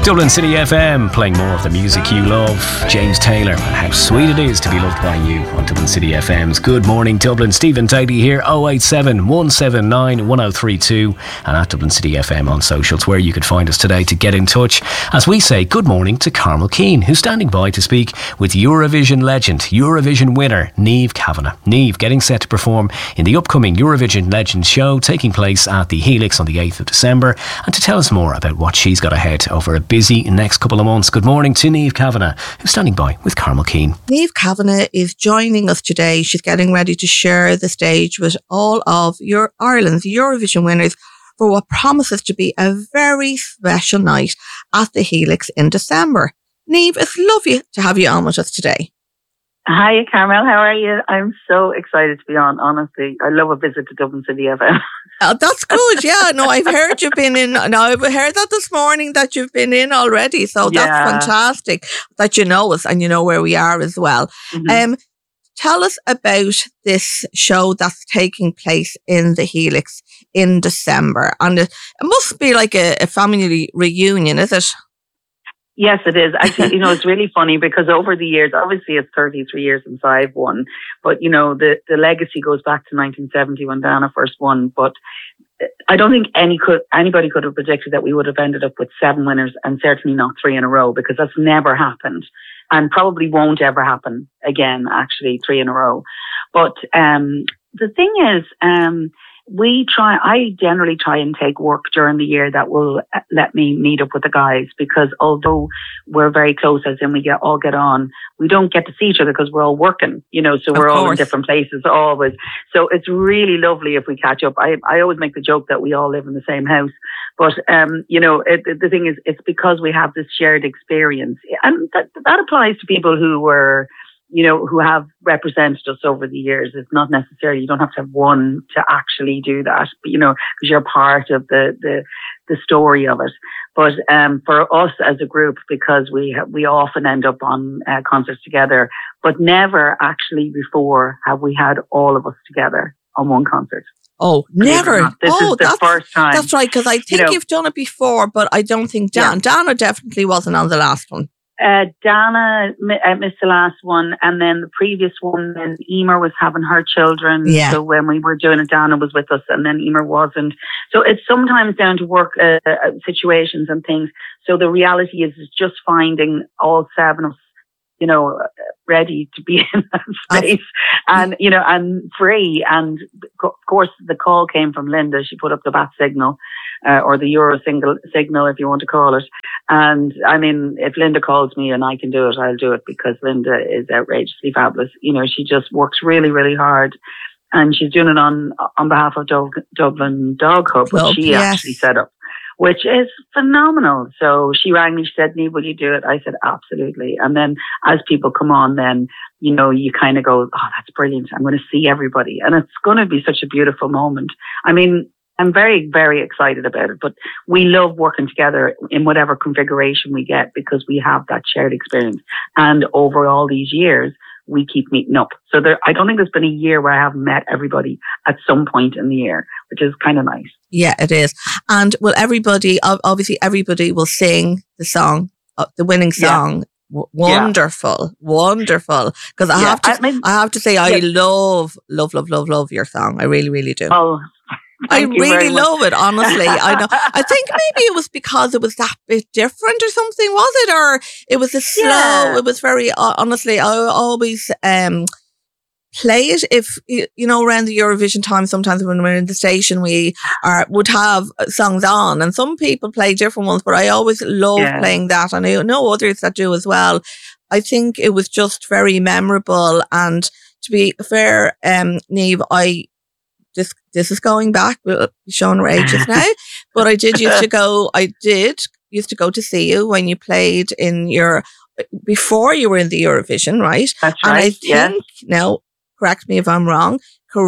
Dublin City FM, playing more of the music you love. James Taylor, and how sweet it is to be loved by you on Dublin City FM's Good Morning Dublin. Stephen Tidy here, 087 179 1032, and at Dublin City FM on socials, where you could find us today to get in touch. As we say good morning to Carmel Keane, who's standing by to speak with Eurovision legend, Eurovision winner, Niamh Kavanagh. Niamh getting set to perform in the upcoming Eurovision Legends show taking place at the Helix on the 8th of December, and to tell us more about what she's got ahead over a busy next couple of months. Good morning to Niamh Kavanagh, who's standing by with Carmel Keane. Niamh Kavanagh is joining us today. She's getting ready to share the stage with all of Ireland's Eurovision winners for what promises to be a very special night at the Helix in December. Niamh, it's lovely to have you on with us today. Hi, Carmel. How are you? I'm so excited to be on, honestly. I love a visit to Dublin City FM. Oh, that's good. Yeah, no, I've heard you've been in. No, I've heard that this morning that you've been in already. So that's fantastic that you know us and you know where we are as well. Mm-hmm. Tell us about this show that's taking place in the Helix in December. And it must be like a family reunion, is it? Yes, it is. Actually, it's really funny because over the years, obviously it's 33 years since I've won, but, the legacy goes back to 1970 when Dana first won. But I don't think anybody could have predicted that we would have ended up with 7 winners and certainly not 3 in a row, because that's never happened and probably won't ever happen again, actually, 3 in a row. But the thing is, I generally try and take work during the year that will let me meet up with the guys, because although we're very close, as in we all get on, we don't get to see each other because we're all working, so we're all in different places always. So it's really lovely if we catch up. I always make the joke that we all live in the same house, but, the thing is, it's because we have this shared experience, and that applies to people who were, who have represented us over the years. It's not necessarily, you don't have to have one to actually do that, but, because you're part of the story of it. But, for us as a group, because we often end up on concerts together, but never actually before have we had all of us together on one concert. Oh, never. This is the first time. That's right, because I think you've done it before, but I don't think Dana definitely wasn't on the last one. Dana missed the last one, and then the previous one, then Emer was having her children. Yeah. So when we were doing it, Dana was with us, and then Emer wasn't. So it's sometimes down to work situations and things. So the reality is just finding all 7 of us, ready to be in that space and free. And of course, the call came from Linda. She put up the bat signal, or the Euro signal, if you want to call it. And I mean, if Linda calls me and I can do it, I'll do it, because Linda is outrageously fabulous. She just works really, really hard. And she's doing it on behalf of Dublin Dog Hub, which she actually set up, which is phenomenal. So she rang me, she said, Niamh, will you do it? I said, absolutely. And then as people come on, then, you kind of go, oh, that's brilliant. I'm going to see everybody. And it's going to be such a beautiful moment. I mean, I'm very, very excited about it, but we love working together in whatever configuration we get, because we have that shared experience. And over all these years, we keep meeting up. So I don't think there's been a year where I haven't met everybody at some point in the year, which is kind of nice. Yeah, it is. And will everybody will sing the song, the winning song. Yeah. Wonderful. Because I have to say, I love your song. I really, really do. Oh, I really love it, honestly. I know. I think maybe it was because it was that bit different or something, was it? Or it was a slow, it was very, honestly, I always play it if, around the Eurovision time, sometimes when we're in the station, we would have songs on, and some people play different ones, but I always love playing that, and I know others that do as well. I think it was just very memorable, and to be fair, Niamh, this is going back, we'll be showing our ages now, but I used to go to see you when you played before you were in the Eurovision, right? That's right. And I think, now, correct me if I'm wrong,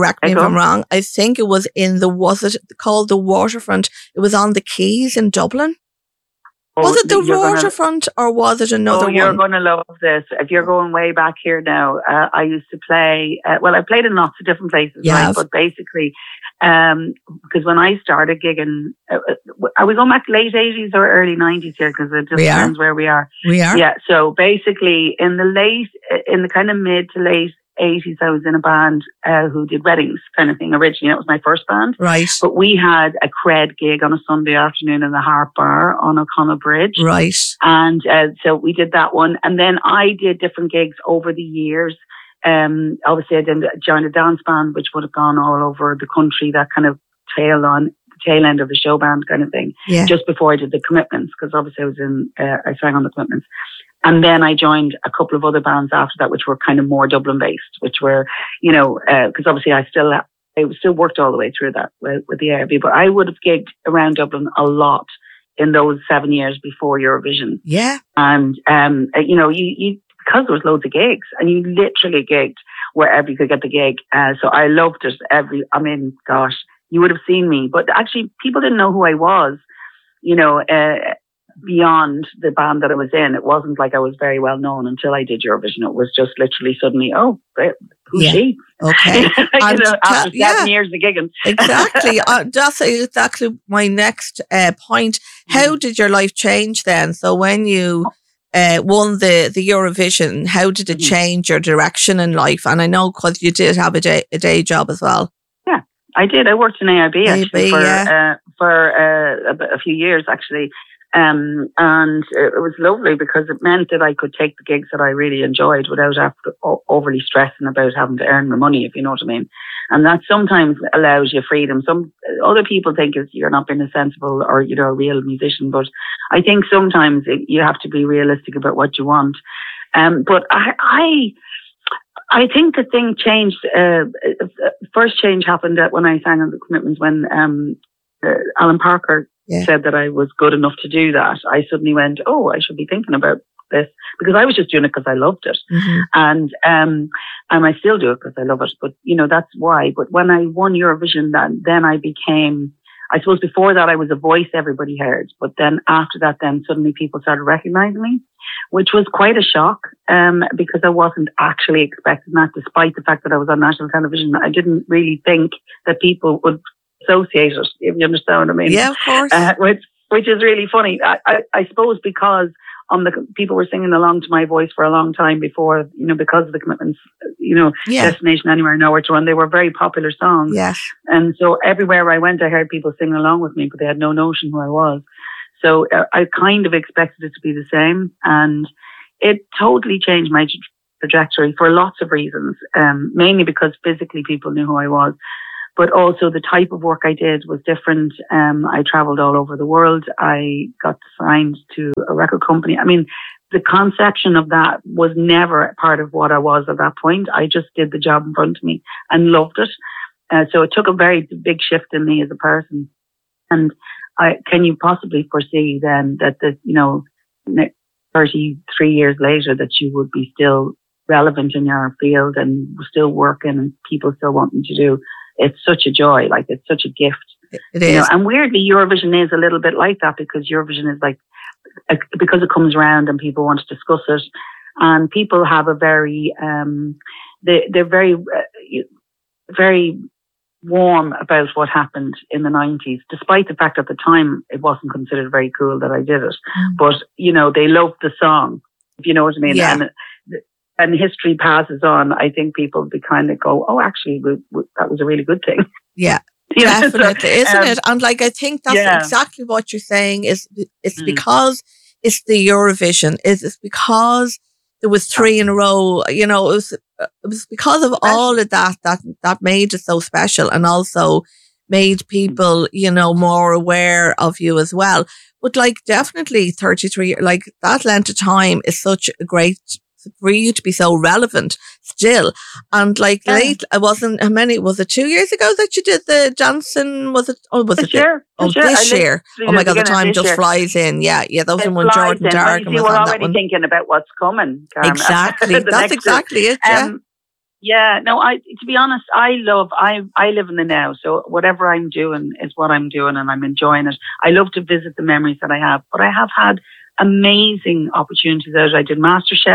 I think it was was it called the Waterfront? It was on the Quays in Dublin. Was it the Waterfront or was it another one? You're going to love this. If you're going way back here now, I used to play, I played in lots of different places, right? But basically, Because when I started gigging, are we going back late 80s or early 90s here? Because it just depends where we are. We are. Yeah. So basically, in the kind of mid to late 80s, I was in a band who did weddings kind of thing. Originally, it was my first band. Right. But we had a cred gig on a Sunday afternoon in the Harp Bar on O'Connell Bridge. Right. And so we did that one. And then I did different gigs over the years. Obviously, I joined a dance band, which would have gone all over the country, that kind of tail end of the show band kind of thing. Yeah. Just before I did the Commitments, because obviously I sang on the Commitments. And then I joined a couple of other bands after that, which were kind of more Dublin based, which were, because obviously I still worked all the way through that with the ARB, but I would have gigged around Dublin a lot in those 7 years before Eurovision. Yeah. And, you because there was loads of gigs and you literally gigged wherever you could get the gig. So I loved it. Gosh, you would have seen me, but actually people didn't know who I was, beyond the band that I was in. It wasn't like I was very well known until I did Eurovision. It was just literally suddenly, who's she? Okay. After 7 years of gigging. Exactly. That's exactly my next point. How did your life change then? So when you won the Eurovision, how did it change your direction in life? And I know because you did have a day job as well. Yeah, I did. I worked in ARB actually for a few years actually. And it was lovely because it meant that I could take the gigs that I really enjoyed without overly stressing about having to earn the money, if you know what I mean. And that sometimes allows you freedom. Some other people think you're not being a sensible or, a real musician, but I think sometimes you have to be realistic about what you want. But I think the thing changed. First change happened when I sang on the Commitments when Alan Parker said that I was good enough to do that. I suddenly went, I should be thinking about this, because I was just doing it because I loved it. And I still do it because I love it. But, that's why. But when I won Eurovision, then I became, I suppose before that I was a voice everybody heard. But then after that, then suddenly people started recognizing me, which was quite a shock, because I wasn't actually expecting that, despite the fact that I was on national television. I didn't really think that people would associate it, if you understand what I mean. Yeah, of course. Which is really funny. I suppose because people were singing along to my voice for a long time before, because of the Commitments, Destination Anywhere, Nowhere to Run. They were very popular songs. Yes. And so everywhere I went, I heard people singing along with me, but they had no notion who I was. So I kind of expected it to be the same. And it totally changed my trajectory for lots of reasons, mainly because physically people knew who I was. But also the type of work I did was different. I traveled all over the world. I got signed to a record company. I mean, the conception of that was never part of what I was at that point. I just did the job in front of me and loved it. So it took a very big shift in me as a person. And can you possibly foresee then that 33 years later that you would be still relevant in your field and still working and people still wanting to do? It's such a joy, like it's such a gift. It is. And weirdly, Eurovision is a little bit like that, because Eurovision is like, because it comes around and people want to discuss it, and people have a very, they're very, very warm about what happened in the 90s, despite the fact at the time it wasn't considered very cool that I did it. But, they loved the song, if you know what I mean. Yeah. And history passes on. I think people be kind of go, actually, that was a really good thing. Yeah, definitely, isn't it? And I think that's exactly what you're saying. It's because it's the Eurovision. It's because there was 3 in a row. It was because of all of that made it so special, and also made people, more aware of you as well. But definitely 33 years, that length of time is such a great for you to be so relevant still. And late, I wasn't, how many, was it 2 years ago that you did the dancing? Was it this year? This year. Oh my God, the time just flies in. Yeah, that was when Jordan Dargan was on that one. We're already thinking about what's coming, Carmen. Exactly. That's exactly it, yeah. To be honest, I live in the now. So whatever I'm doing is what I'm doing, and I'm enjoying it. I love to visit the memories that I have, but I have had amazing opportunities out. I did MasterChef.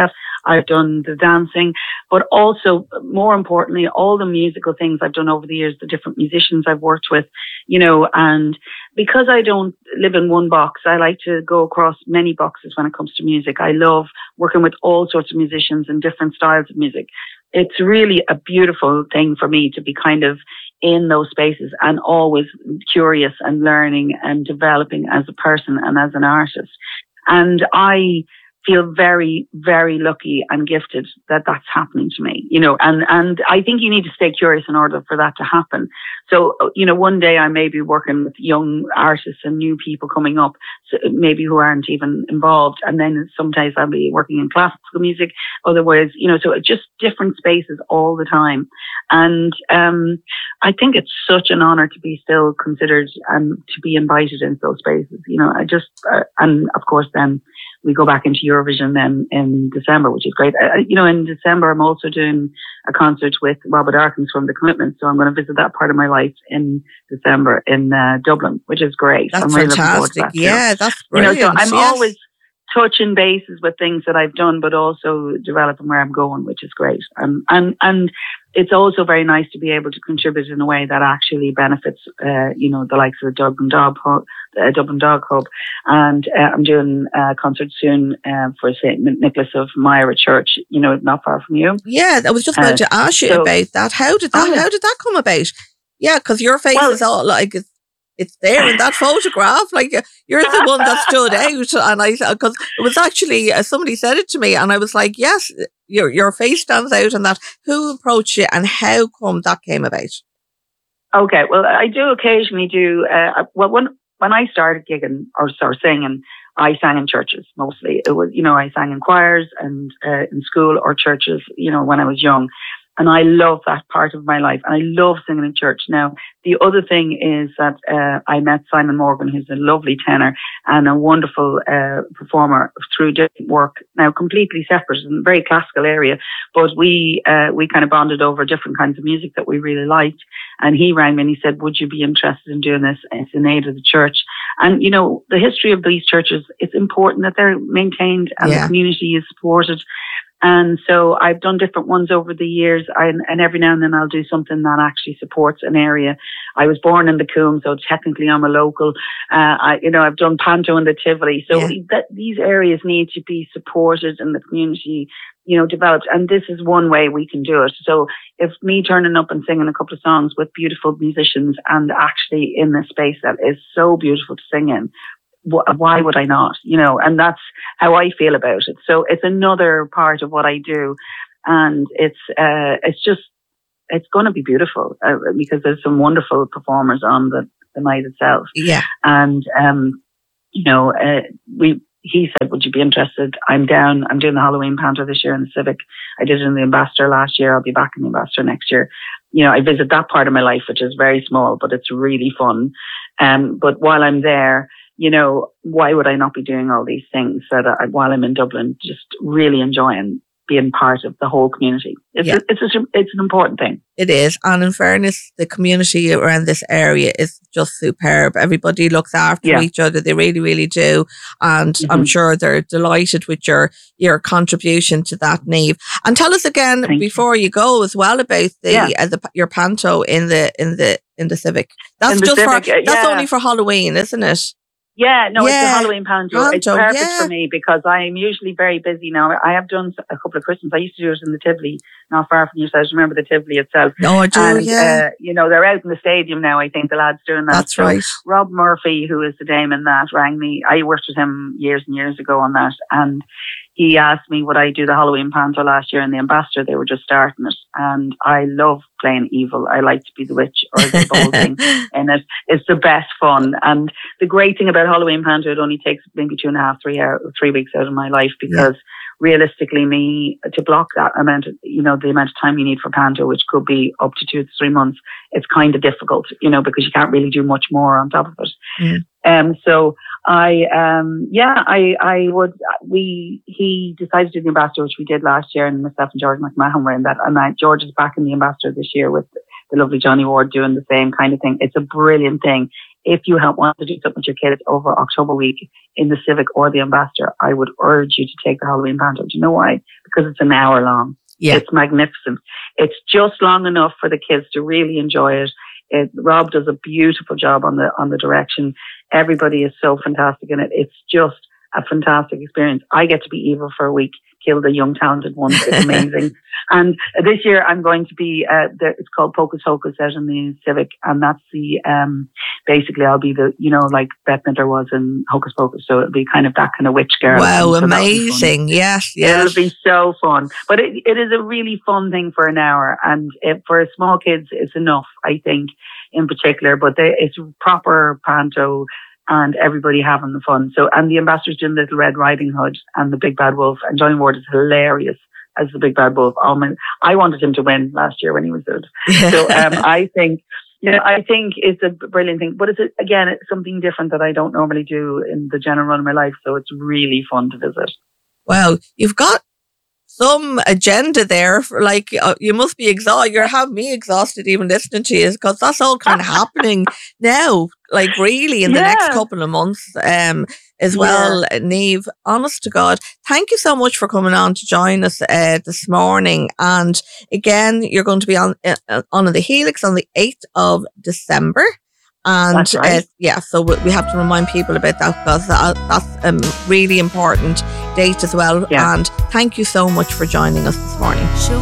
I've done the dancing, but also more importantly, all the musical things I've done over the years, the different musicians I've worked with, you know, and because I don't live in one box, I like to go across many boxes when it comes to music. I love working with all sorts of musicians and different styles of music. It's really a beautiful thing for me to be kind of in those spaces and always curious and learning and developing as a person and as an artist. And I feel very, very lucky and gifted that that's happening to me, you know, and I think you need to stay curious in order for that to happen. So, you know, one day I may be working with young artists and new people coming up, so maybe who aren't even involved. And then sometimes I'll be working in classical music. Otherwise, you know, so just different spaces all the time. And, I think it's such an honor to be still considered and to be invited into those spaces. You know, I just, and of course then we go back into Eurovision then in December, which is great. You know, in December, I'm also doing a concert with Robert Arkins from The Commitments. So I'm going to visit that part of my life in December in Dublin, which is great. That's I'm really fantastic. Looking forward to that, yeah, that's brilliant. You know, so I'm always touching bases with things that I've done, but also developing where I'm going, which is great. And it's also very nice to be able to contribute in a way that actually benefits, you know, the likes of the Dublin Dog Hub. And I'm doing a concert soon for St. Nicholas of Myra Church, you know, not far from you. Yeah, I was just about to ask you about that. How did that come about? Yeah, because your face is all like it's there in that photograph. Like you're the one that stood out, and because it was actually somebody said it to me, and I was like, yes, your face stands out, and that. Who approached you, and how come that came about? Okay, well, I do occasionally do. When I started gigging or singing, I sang in churches mostly. It was, you know, I sang in choirs and in school or churches, you know, when I was young. And I love that part of my life. And I love singing in church. Now, the other thing is that I met Simon Morgan, who's a lovely tenor and a wonderful performer through different work. Now, completely separate in a very classical area, but we kind of bonded over different kinds of music that we really liked. And he rang me and he said, would you be interested in doing this? It's in aid of the church. And, you know, the history of these churches, it's important that they're maintained and the community is supported. And so I've done different ones over the years, and every now and then I'll do something that actually supports an area. I was born in the Coombe, so technically I'm a local. I've done Panto in the Tivoli. So these areas need to be supported and the community, you know, developed. And this is one way we can do it. So if me turning up and singing a couple of songs with beautiful musicians and actually in a space that is so beautiful to sing in, why would I not? You know, and that's how I feel about it. So it's another part of what I do, and it's going to be beautiful because there's some wonderful performers on the night itself. Yeah, and he said, would you be interested? I'm down. I'm doing the Halloween Panto this year in the Civic. I did it in the Ambassador last year. I'll be back in the Ambassador next year. You know, I visit that part of my life, which is very small, but it's really fun. But while I'm there, you know, why would I not be doing all these things while I'm in Dublin, just really enjoying being part of the whole community? It's an important thing. It is. And in fairness, the community around this area is just superb. Everybody looks after each other. They really, really do. And I'm sure they're delighted with your contribution to that, Niamh. And tell us again before you go as well about your panto in the Civic. That's that's only for Halloween, isn't it? Yeah, no, it's the Halloween Panto. It's perfect for me because I'm usually very busy now. I have done a couple of Christmas. I used to do it in the Tivoli, not far from yourselves. Remember the Tivoli itself? No, I do, and, you know, they're out in the stadium now, I think, the lads doing that. That's right. Rob Murphy, who is the dame in that, rang me. I worked with him years and years ago on that. And he asked me, would I do the Halloween Panto last year in the Ambassador? They were just starting it. And I love playing evil. I like to be the witch or the bold thing. And it's the best fun. And the great thing about Halloween Panto, it only takes maybe 2.5, 3 weeks out of my life because realistically me to block that amount of, you know, the amount of time you need for Panto, which could be up to 2 to 3 months, it's kind of difficult, you know, because you can't really do much more on top of it. So he decided to do the Ambassador, which we did last year, and myself and George McMahon were in that. And George is back in the Ambassador this year with the lovely Johnny Ward doing the same kind of thing. It's a brilliant thing. if you want to do something with your kids over October week in the Civic or the Ambassador, I would urge you to take the Halloween panto. Do you know why? Because it's an hour long. Yeah. It's magnificent. It's just long enough for the kids to really enjoy it. Rob does a beautiful job on the direction. Everybody is so fantastic in it. It's just a fantastic experience. I get to be evil for a week, kill the young talented ones. It's amazing. And this year I'm going to be, it's called Pocus Hocus out in the Civic, and that's the, basically I'll be the, like Bette Midler was in Hocus Pocus, so it'll be kind of that kind of witch girl. Wow, so amazing. Yes. It'll be so fun. But it is a really fun thing for an hour, and for small kids it's enough, I think, in particular, but it's proper panto and everybody having the fun. So, and the Ambassador's doing Little Red Riding Hood and the Big Bad Wolf, and Johnny Ward is hilarious as the Big Bad Wolf. I wanted him to win last year when he was good. So I think it's a brilliant thing, but it's something different that I don't normally do in the general run of my life. So it's really fun to visit. Wow, you've got some agenda there. You must be exhausted. You have me exhausted even listening to you, because that's all kind of happening now, really in the next couple of months as well. Niamh, honest to God, thank you so much for coming on to join us this morning. And again, you're going to be on the Helix on the 8th of December. And that's right. So we have to remind people about that, because that's a really important date as well. Yeah. And thank you so much for joining us this morning.